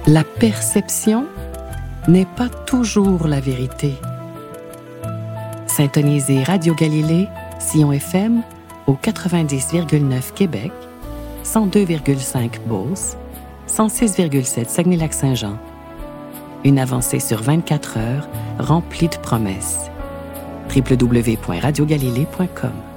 La perception n'est pas toujours la vérité. Syntonisez Radio Galilée, Sion FM, au 90,9 Québec, 102,5 Beauce, 106,7 Saguenay-Lac-Saint-Jean. Une avancée sur 24 heures remplie de promesses. www.radiogalilée.com